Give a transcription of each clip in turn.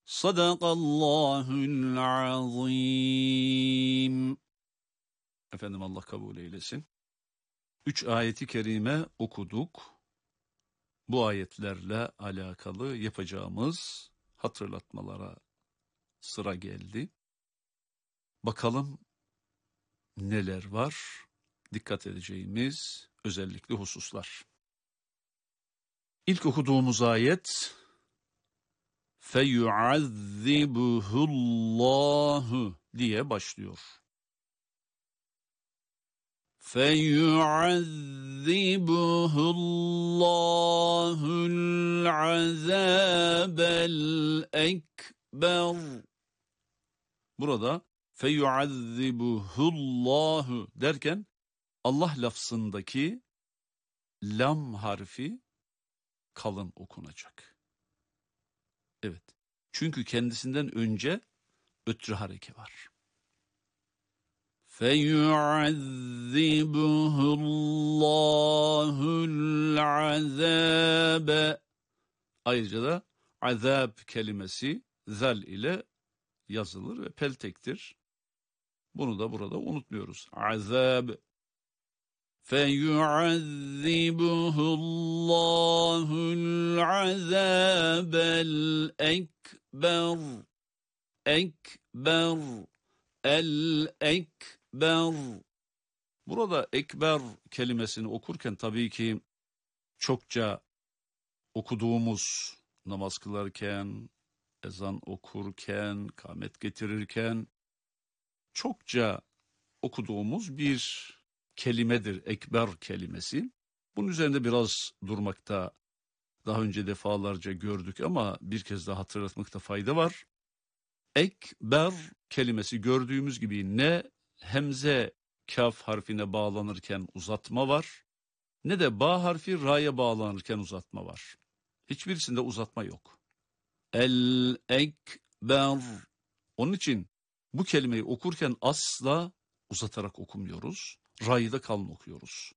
Sadakallahul azim. Efendim Allah kabul eylesin. 3 ayeti kerime okuduk. Bu ayetlerle alakalı yapacağımız hatırlatmalara sıra geldi. Bakalım neler var? Dikkat edeceğimiz özellikle hususlar. İlk okuduğumuz ayet feyuazzibuhullahu diye başlıyor. Feyuazzibuhullahul azabel ekber. Burada feyuazzibuhullahu derken Allah lafzındaki lam harfi kalın okunacak. Evet. Çünkü kendisinden önce ötrü hareke var. Feyuazzibuhullahul azabe. Ayrıca da azab kelimesi zal ile yazılır ve peltektir. Bunu da burada unutmuyoruz. Azab. Feyuazzibuhullahul azabel ekber. Ekber. El-ekber. Burada ekber kelimesini okurken tabii ki çokça okuduğumuz namaz kılarken, ezan okurken, kâmet getirirken çokça okuduğumuz bir kelimedir ekber kelimesi. Bunun üzerinde biraz durmakta daha önce defalarca gördük ama bir kez daha hatırlatmakta fayda var. Ekber kelimesi gördüğümüz gibi ne hemze kaf harfine bağlanırken uzatma var, ne de ba harfi ra'ya bağlanırken uzatma var. Hiçbirisinde uzatma yok. El-ekber. Onun için bu kelimeyi okurken asla uzatarak okumuyoruz. Ra'yı da kalın okuyoruz.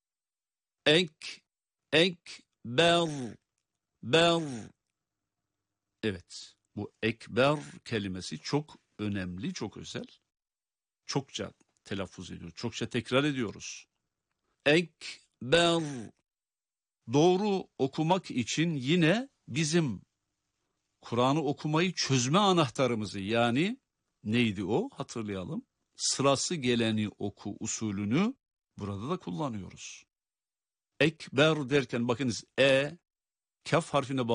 Ekber. Ber. Evet. Bu ekber kelimesi çok önemli, çok özel. Çokça telaffuz ediyoruz, çokça tekrar ediyoruz. Ekber. Doğru okumak için yine bizim Kur'an'ı okumayı çözme anahtarımızı yani neydi o? Hatırlayalım. Sırası geleni oku usulünü burada da kullanıyoruz. Ekber derken bakınız kaf harfine